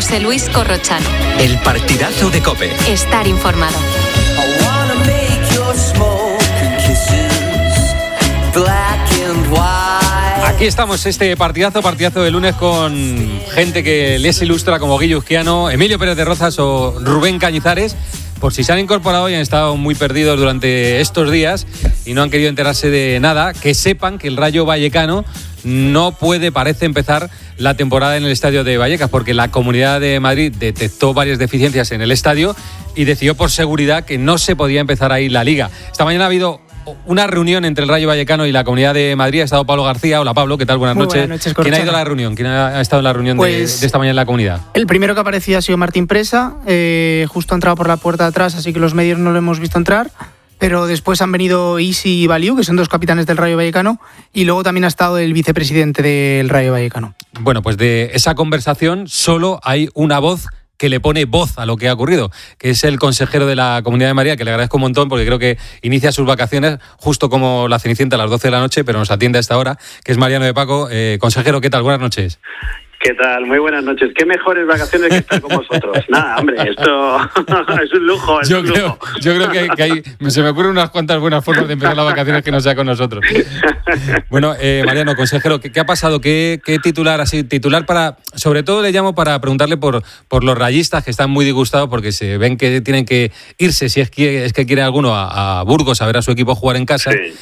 José Luis Corrochano. El partidazo de COPE. Estar informado. Aquí estamos, este partidazo de lunes con gente que les ilustra como Guillo Uzquiano, Emilio Pérez de Rozas o Rubén Cañizares. Por si se han incorporado y han estado muy perdidos durante estos días y no han querido enterarse de nada, que sepan que el Rayo Vallecano no parece empezar la temporada en el estadio de Vallecas, porque la Comunidad de Madrid detectó varias deficiencias en el estadio y decidió por seguridad que no se podía empezar ahí la Liga. Esta mañana ha habido una reunión entre el Rayo Vallecano y la Comunidad de Madrid. Ha estado Pablo García. Hola Pablo, ¿qué tal? Buenas noches. Buenas noches, ¿Quién ha ido a la reunión? ¿Quién ha estado en la reunión de esta mañana en la Comunidad? El primero que aparecía ha sido Martín Presa. Justo ha entrado por la puerta de atrás, así que los medios no lo hemos visto entrar. Pero después han venido Isi y Baliu, que son dos capitanes del Rayo Vallecano, y luego también ha estado el vicepresidente del Rayo Vallecano. Bueno, pues de esa conversación solo hay una voz que le pone voz a lo que ha ocurrido, que es el consejero de la Comunidad de Madrid, que le agradezco un montón porque creo que inicia sus vacaciones justo como la Cenicienta a las 12 de la noche, pero nos atiende a esta hora, que es Mariano de Paco. Consejero, ¿qué tal? Buenas noches. ¿Qué tal? Muy buenas noches. Qué mejores vacaciones que estar con vosotros. Nada, hombre, esto es un lujo. Yo creo que hay, se me ocurren unas cuantas buenas formas de empezar las vacaciones que no sea con nosotros. Bueno, Mariano, consejero, ¿qué ha pasado? ¿Qué titular para, sobre todo le llamo para preguntarle por los rayistas que están muy disgustados porque se ven que tienen que irse, si es que quiere alguno, a Burgos a ver a su equipo jugar en casa? Sí.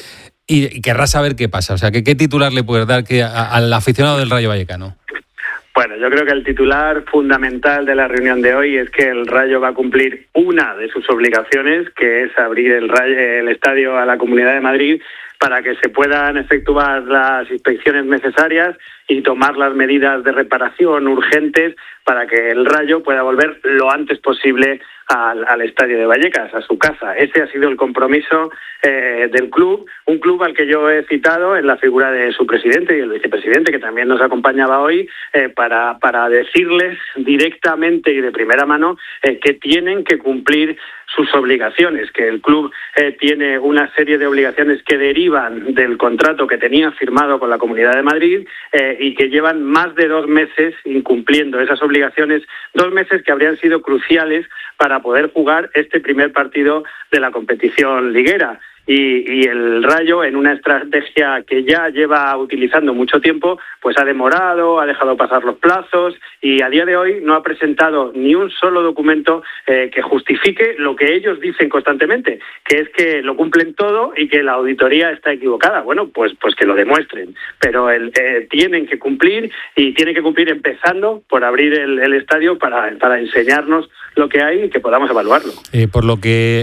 Y querrá saber qué pasa. O sea, ¿qué titular le puedes dar al aficionado del Rayo Vallecano? Bueno, yo creo que el titular fundamental de la reunión de hoy es que el Rayo va a cumplir una de sus obligaciones, que es abrir el estadio a la Comunidad de Madrid para que se puedan efectuar las inspecciones necesarias y tomar las medidas de reparación urgentes para que el Rayo pueda volver lo antes posible al estadio de Vallecas, a su casa. Ese ha sido el compromiso del club, un club al que yo he citado en la figura de su presidente y el vicepresidente, que también nos acompañaba hoy, para decirles directamente y de primera mano que tienen que cumplir sus obligaciones, que el club tiene una serie de obligaciones que derivan del contrato que tenía firmado con la Comunidad de Madrid y que llevan más de 2 meses incumpliendo esas obligaciones, 2 meses que habrían sido cruciales para poder jugar este primer partido de la competición liguera. Y el Rayo, en una estrategia que ya lleva utilizando mucho tiempo, pues ha demorado, ha dejado pasar los plazos y a día de hoy no ha presentado ni un solo documento que justifique lo que ellos dicen constantemente, que es que lo cumplen todo y que la auditoría está equivocada. Bueno, pues que lo demuestren, pero tienen que cumplir y tienen que cumplir empezando por abrir el estadio para enseñarnos lo que hay y que podamos evaluarlo. Por lo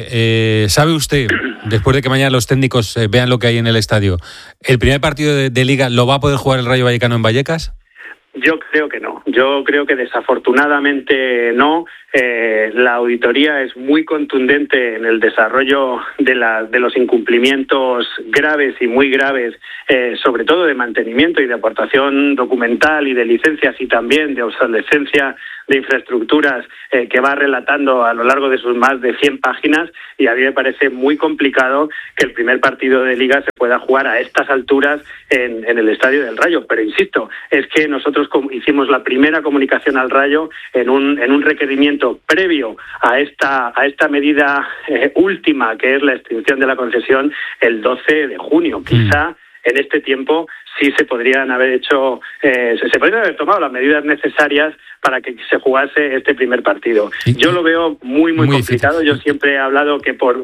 que sabe usted, después de que mañana los técnicos vean lo que hay en el estadio, ¿el primer partido de Liga lo va a poder jugar el Rayo Vallecano en Vallecas? Yo creo que no. Yo creo que desafortunadamente no. La auditoría es muy contundente en el desarrollo de los incumplimientos graves y muy graves, sobre todo de mantenimiento y de aportación documental y de licencias y también de obsolescencia de infraestructuras que va relatando a lo largo de sus más de 100 páginas, y a mí me parece muy complicado que el primer partido de Liga se pueda jugar a estas alturas en el Estadio del Rayo. Pero insisto, es que nosotros hicimos la primera comunicación al Rayo en un requerimiento previo a esta medida última, que es la extinción de la concesión, el 12 de junio. Quizá en este tiempo sí se podrían haber hecho, se podrían haber tomado las medidas necesarias para que se jugase este primer partido. Yo lo veo muy complicado. Yo siempre he hablado que por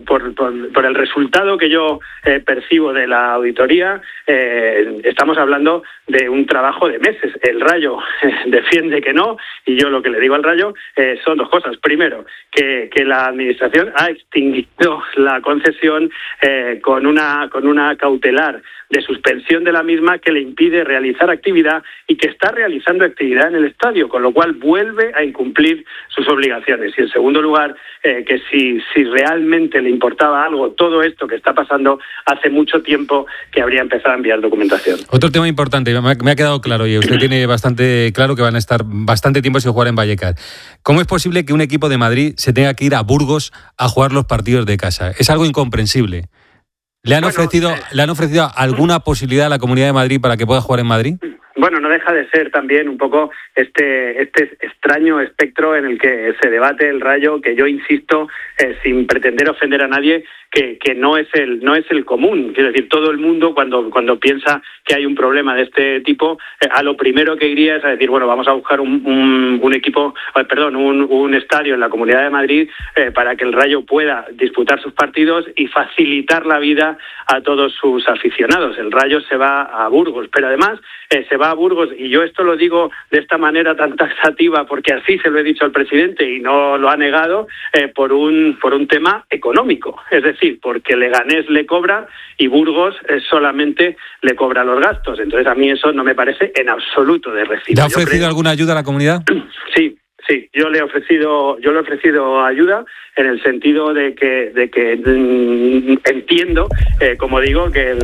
el resultado que yo percibo de la auditoría, estamos hablando de un trabajo de meses. El Rayo defiende que no, y yo lo que le digo al Rayo son 2 cosas. Primero, que la administración ha extinguido la concesión con una cautelar de suspensión de la misma que le impide realizar actividad y que está realizando actividad en el estadio, con lo cual vuelve a incumplir sus obligaciones. Y en segundo lugar, que si realmente le importaba algo todo esto que está pasando, hace mucho tiempo que habría empezado a enviar documentación. Otro tema importante, me ha quedado claro, y usted tiene bastante claro que van a estar bastante tiempo sin jugar en Vallecas. ¿Cómo es posible que un equipo de Madrid se tenga que ir a Burgos a jugar los partidos de casa? Es algo incomprensible. ¿Le han ofrecido alguna posibilidad a la Comunidad de Madrid para que pueda jugar en Madrid? Bueno, no deja de ser también un poco este extraño espectro en el que se debate el Rayo, que yo insisto, sin pretender ofender a nadie, que no es el común. Quiero decir, todo el mundo cuando piensa que hay un problema de este tipo, a lo primero que iría es a decir, bueno, vamos a buscar un estadio en la Comunidad de Madrid para que el Rayo pueda disputar sus partidos y facilitar la vida a todos sus aficionados. El Rayo se va a Burgos, pero además se va a Burgos, y yo esto lo digo de esta manera tan taxativa porque así se lo he dicho al presidente y no lo ha negado, por un tema económico, es decir, porque Leganés le cobra y Burgos solamente le cobra los gastos. Entonces a mí eso no me parece en absoluto de recibo. ¿Le ha ofrecido alguna ayuda a la comunidad? Sí, yo le he ofrecido ayuda en el sentido de que entiendo, como digo, que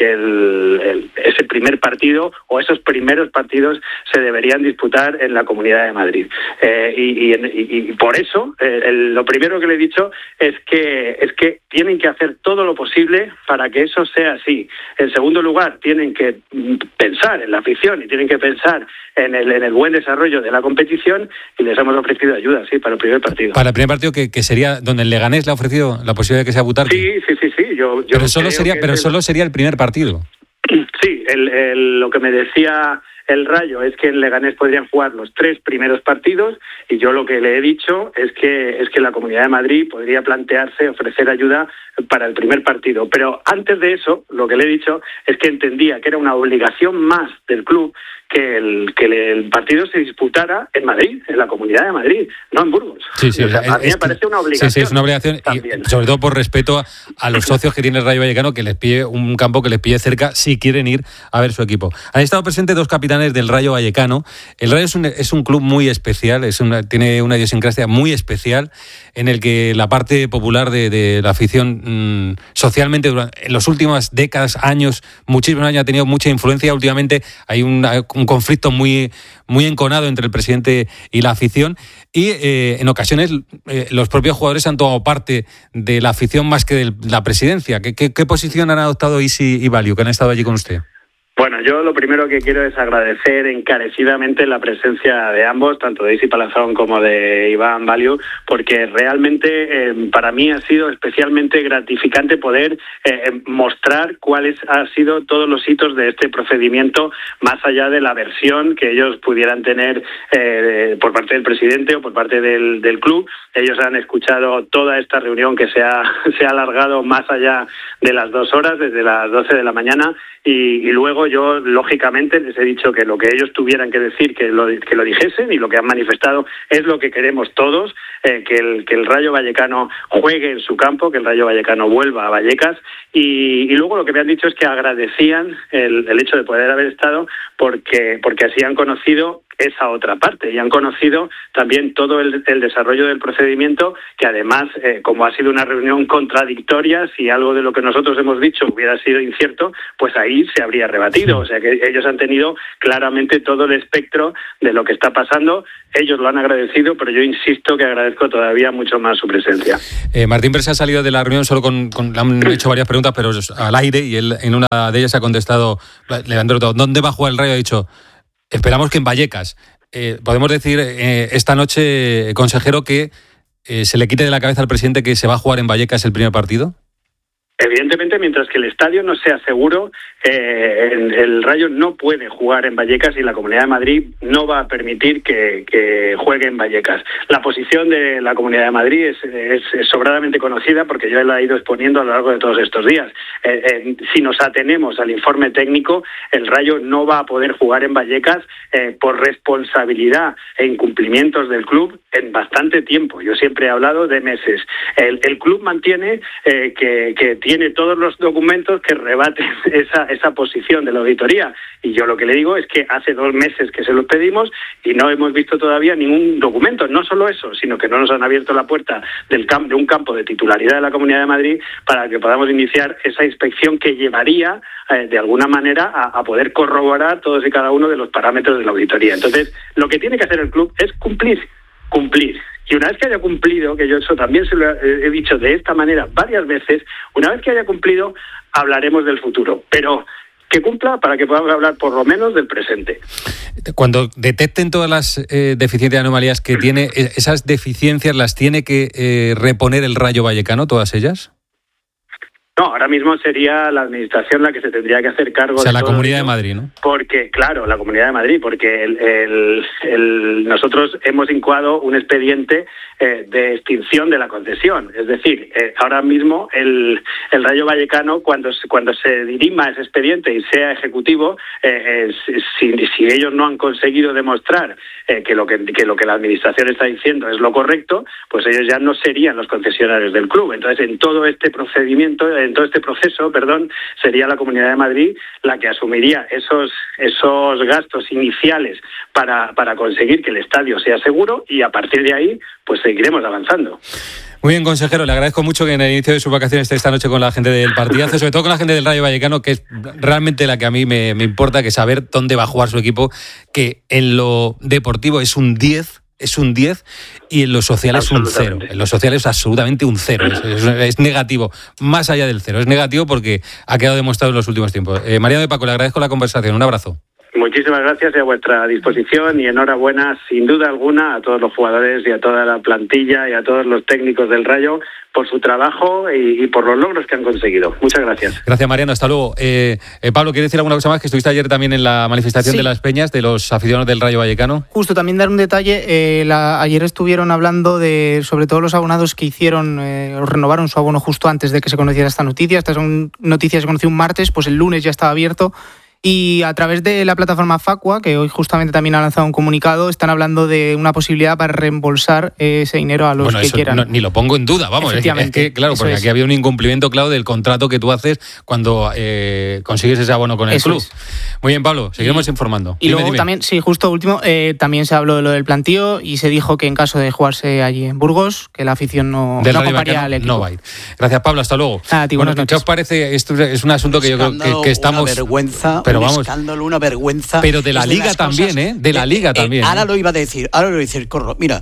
ese primer partido o esos primeros partidos se deberían disputar en la Comunidad de Madrid. Y por eso, lo primero que le he dicho es que tienen que hacer todo lo posible para que eso sea así. En segundo lugar, tienen que pensar en la afición y tienen que pensar en el buen desarrollo de la competición, y les hemos ofrecido ayuda, sí, para el primer partido. Para el primer partido que sería donde el Leganés le ha ofrecido la posibilidad de que sea Butarque. Sí. Pero solo sería el primer partido. Sí, lo que me decía el Rayo es que en Leganés podrían jugar los 3 primeros partidos, y yo lo que le he dicho es que la Comunidad de Madrid podría plantearse ofrecer ayuda para el primer partido. Pero antes de eso, lo que le he dicho es que entendía que era una obligación más del club que el partido se disputara en Madrid, en la Comunidad de Madrid, no en Burgos. Sí, a mí me parece una obligación. Sí, es una obligación, y sobre todo por respeto a los socios que tiene el Rayo Vallecano, que les pide un campo que les pide cerca si quieren ir a ver su equipo. Han estado presentes 2 capitanes del Rayo Vallecano. El Rayo es un club muy especial, tiene una idiosincrasia muy especial, en el que la parte popular de la afición socialmente en las últimas décadas, muchísimos años, ha tenido mucha influencia. Últimamente hay un conflicto muy enconado entre el presidente y la afición, y en ocasiones los propios jugadores han tomado parte de la afición más que de la presidencia. ¿Qué posición han adoptado Isi y Valiu, que han estado allí con usted? Bueno, yo lo primero que quiero es agradecer encarecidamente la presencia de ambos, tanto de Isi Palazón como de Iván Valiu, porque realmente para mí ha sido especialmente gratificante poder mostrar cuáles han sido todos los hitos de este procedimiento, más allá de la versión que ellos pudieran tener por parte del presidente o por parte del club. Ellos han escuchado toda esta reunión que se ha alargado más allá de las 2 horas, desde las 12 de la mañana, y luego yo, lógicamente, les he dicho que lo que ellos tuvieran que decir, que lo dijesen, y lo que han manifestado es lo que queremos todos, que el Rayo Vallecano juegue en su campo, que el Rayo Vallecano vuelva a Vallecas, y luego lo que me han dicho es que agradecían el hecho de poder haber estado, porque así han conocido esa otra parte y han conocido también todo el desarrollo del procedimiento, que además, como ha sido una reunión contradictoria, si algo de lo que nosotros hemos dicho hubiera sido incierto, pues ahí se habría rebatido. O sea que ellos han tenido claramente todo el espectro de lo que está pasando. Ellos lo han agradecido, pero yo insisto que agradezco todavía mucho más su presencia. Martín Presa ha salido de la reunión solo le han hecho varias preguntas, pero al aire, y él en una de ellas ha contestado, Leandro, ¿dónde va a jugar el Rayo? Ha dicho: esperamos que en Vallecas. Podemos decir esta noche, consejero, que se le quite de la cabeza al presidente que se va a jugar en Vallecas el primer partido. Evidentemente, mientras que el estadio no sea seguro, el Rayo no puede jugar en Vallecas, y la Comunidad de Madrid no va a permitir que juegue en Vallecas. La posición de la Comunidad de Madrid es sobradamente conocida, porque yo la he ido exponiendo a lo largo de todos estos días. Si nos atenemos al informe técnico, el Rayo no va a poder jugar en Vallecas por responsabilidad e incumplimientos del club en bastante tiempo. Yo siempre he hablado de meses. El club mantiene que tiene todos los documentos que rebaten esa posición de la auditoría, y yo lo que le digo es que hace 2 meses que se los pedimos y no hemos visto todavía ningún documento. No solo eso, sino que no nos han abierto la puerta de un campo de titularidad de la Comunidad de Madrid para que podamos iniciar esa inspección que llevaría de alguna manera a poder corroborar todos y cada uno de los parámetros de la auditoría. Entonces, lo que tiene que hacer el club es cumplir. Y una vez que haya cumplido, que yo eso también se lo he dicho de esta manera varias veces, una vez que haya cumplido, hablaremos del futuro. Pero que cumpla para que podamos hablar por lo menos del presente. Cuando detecten todas las deficiencias y anomalías que tiene, ¿esas deficiencias las tiene que reponer el Rayo Vallecano, todas ellas? No, ahora mismo sería la administración la que se tendría que hacer cargo. O sea, de la todo Comunidad ello, de Madrid, ¿no? Porque, claro, la Comunidad de Madrid, porque nosotros hemos incoado un expediente de extinción de la concesión. Es decir, ahora mismo el Rayo Vallecano, cuando se dirima ese expediente y sea ejecutivo, si ellos no han conseguido demostrar que lo que la administración está diciendo es lo correcto, pues ellos ya no serían los concesionarios del club. Entonces, en todo este proceso, sería la Comunidad de Madrid la que asumiría esos gastos iniciales para conseguir que el estadio sea seguro, y a partir de ahí pues seguiremos avanzando. Muy bien, consejero, le agradezco mucho que en el inicio de sus vacaciones esté esta noche con la gente del partidazo, sobre todo con la gente del Rayo Vallecano, que es realmente la que a mí me importa, que saber dónde va a jugar su equipo, que en lo deportivo es un 10, y en lo social es un 0. En lo social es absolutamente un 0, es negativo, más allá del 0, es negativo porque ha quedado demostrado en los últimos tiempos. Mariano de Paco, le agradezco la conversación, un abrazo. Muchísimas gracias y a vuestra disposición, y enhorabuena sin duda alguna a todos los jugadores y a toda la plantilla y a todos los técnicos del Rayo por su trabajo y por los logros que han conseguido. Muchas gracias. Gracias, Mariano, hasta luego. Pablo, ¿quieres decir alguna cosa más? Que estuviste ayer también en la manifestación de las Peñas, de los aficionados del Rayo Vallecano. Justo, también dar un detalle, ayer estuvieron hablando de, sobre todo los abonados que hicieron, o renovaron su abono justo antes de que se conociera esta noticia. Estas son noticias que se conoció un martes, pues el lunes ya estaba abierto. Y a través de la plataforma Facua, que hoy justamente también ha lanzado un comunicado, están hablando de una posibilidad para reembolsar ese dinero a los que quieran. No, ni lo pongo en duda, vamos. Es que claro, porque aquí había un incumplimiento, claro, del contrato que tú haces cuando consigues ese abono con el club. Muy bien, Pablo, seguiremos informando. Y luego también, sí, justo último, también se habló de lo del plantío y se dijo que en caso de jugarse allí en Burgos, que la afición no coparía al equipo. No va a ir. Gracias, Pablo, hasta luego. A ti, buenas noches. ¿Qué os parece? Esto es un asunto que yo creo que estamos... Una vergüenza. Pero un vamos, escándalo, una vergüenza. Pero de la Liga también, cosas, de la Liga también. Ahora lo iba a decir, Corro. Mira,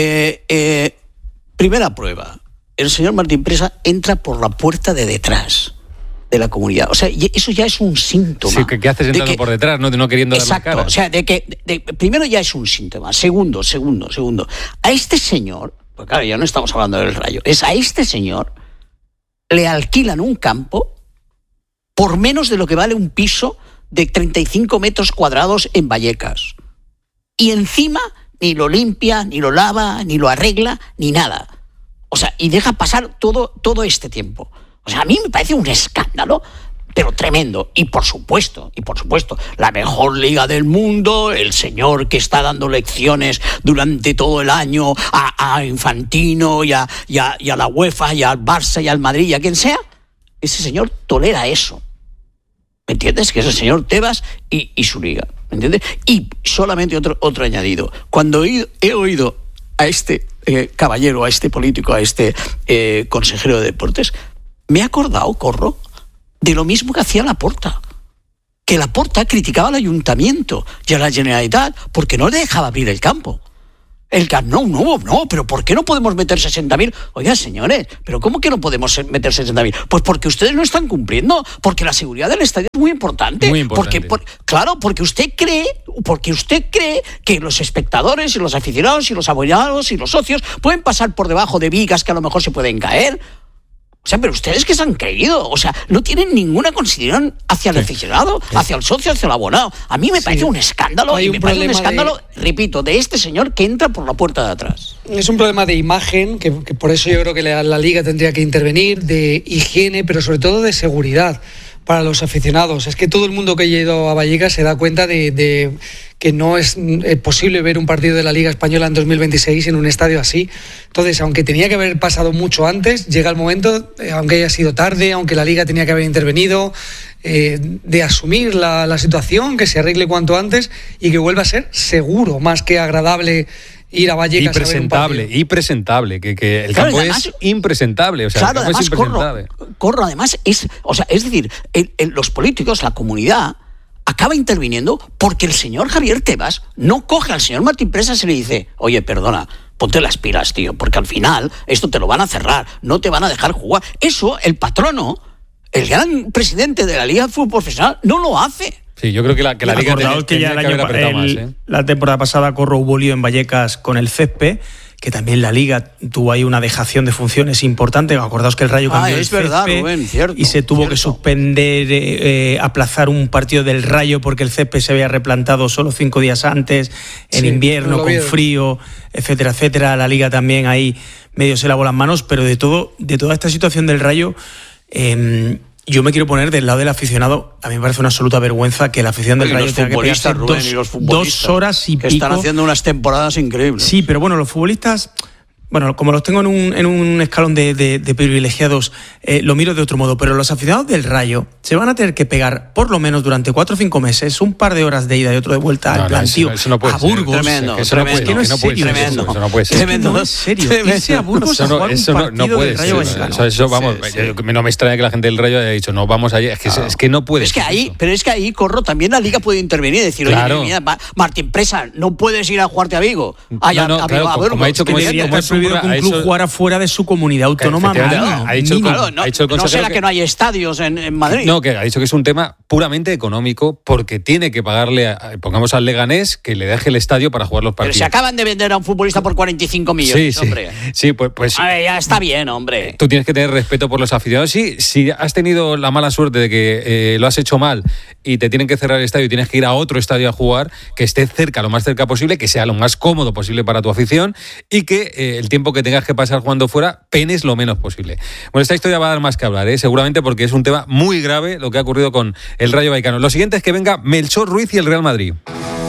primera prueba. El señor Martín Presa entra por la puerta de detrás de la comunidad. O sea, eso ya es un síntoma. Sí, ¿qué haces entrando por detrás, no queriendo dar la cara? Exacto, o sea, primero ya es un síntoma. Segundo. A este señor, porque claro, ya no estamos hablando del Rayo, a este señor le alquilan un campo por menos de lo que vale un piso de 35 metros cuadrados en Vallecas. Y encima ni lo limpia, ni lo lava, ni lo arregla, ni nada. O sea, y deja pasar todo este tiempo. O sea, a mí me parece un escándalo, pero tremendo. Y por supuesto, la mejor liga del mundo, el señor que está dando lecciones durante todo el año a Infantino y a la UEFA y al Barça y al Madrid y a quien sea, ese señor tolera eso. ¿Me entiendes? Que es el señor Tebas y su liga. ¿Me entiendes? Y solamente otro añadido. Cuando he oído a este caballero, a este político, a este consejero de deportes, me he acordado, Corro, de lo mismo que hacía Laporta. Que Laporta criticaba al Ayuntamiento y a la Generalitat porque no le dejaba abrir el campo. El Camp Nou, no, pero ¿por qué no podemos meter 60.000? Oiga, señores, ¿pero cómo que no podemos meter 60.000? Pues porque ustedes no están cumpliendo, porque la seguridad del estadio es muy importante. Muy importante. Porque usted cree que los espectadores y los aficionados y los abonados y los socios pueden pasar por debajo de vigas que a lo mejor se pueden caer. O sea, pero ustedes que se han creído, o sea, no tienen ninguna consideración hacia el aficionado, hacia el socio, hacia el abonado. A mí me parece un escándalo, repito, de este señor que entra por la puerta de atrás. Es un problema de imagen, que por eso yo creo que la Liga tendría que intervenir, de higiene, pero sobre todo de seguridad para los aficionados. Es que todo el mundo que ha ido a Vallecas se da cuenta de que no es posible ver un partido de la Liga Española en 2026 en un estadio así. Entonces, aunque tenía que haber pasado mucho antes, llega el momento, aunque haya sido tarde, aunque la Liga tenía que haber intervenido, de asumir la situación, que se arregle cuanto antes y que vuelva a ser seguro, más que agradable ir a Vallecas y presentable, que el campo además, es impresentable, o sea, claro, el campo además, es impresentable. Corro, además es decir, los políticos, la comunidad acaba interviniendo porque el señor Javier Tebas no coge al señor Martín Presas y le dice, oye, perdona, ponte las pilas, tío, porque al final esto te lo van a cerrar, no te van a dejar jugar. Eso, el patrono el gran presidente de la Liga de Fútbol Profesional no lo hace. Sí, yo creo que la Liga tenía que haber apretado más. La temporada pasada hubo lío en Vallecas con el césped, que también la Liga tuvo ahí una dejación de funciones importante. Acordaos que el Rayo cambió el césped, Rubén, cierto, y se tuvo que suspender, aplazar un partido del Rayo porque el césped se había replantado solo 5 días antes, en invierno, con frío, etcétera, etcétera. La Liga también ahí medio se lavó las manos, pero de toda esta situación del Rayo, yo me quiero poner del lado del aficionado. A mí me parece una absoluta vergüenza que la afición del Rayo tenga que pegarse dos horas y que pico. Están haciendo unas temporadas increíbles. Sí, pero bueno, los futbolistas, como los tengo en un escalón de privilegiados, lo miro de otro modo, pero los aficionados del Rayo se van a tener que pegar por lo menos durante 4 o 5 meses un par de horas de ida y otro de vuelta al plantío, a Burgos. Tremendo, eso no puede ser. Eso no puede ser. No es serio. Irse a Burgos a jugar un partido del Rayo Vallecano. Eso, vamos, no me extraña que la gente del Rayo haya dicho, no, vamos allí. Es que no puede ser. Pero es que ahí, Corro, también la Liga puede intervenir y decir, claro. Oye, mira, Martín Presa, no puedes ir a jugarte a Vigo. Como ha dicho, debería estar prohibido que un club jugara fuera de su comunidad autónoma. Ha dicho el consejero, no será que no hay estadios en Madrid. No, que ha dicho que es un tema puramente económico porque tiene que pagarle, pongamos al Leganés, que le deje el estadio para jugar los partidos. Pero se acaban de vender a un futbolista por 45 millones, hombre. Sí, pues a ver, ya está bien, hombre. Tú tienes que tener respeto por los aficionados. Sí, si has tenido la mala suerte de que lo has hecho mal y te tienen que cerrar el estadio y tienes que ir a otro estadio a jugar, que esté cerca, lo más cerca posible, que sea lo más cómodo posible para tu afición y que el tiempo que tengas que pasar jugando fuera penes lo menos posible. Bueno, esta historia va a dar más que hablar, seguramente, porque es un tema muy grave lo que ha ocurrido con el Rayo Vallecano. Lo siguiente es que venga Melchor Ruiz y el Real Madrid.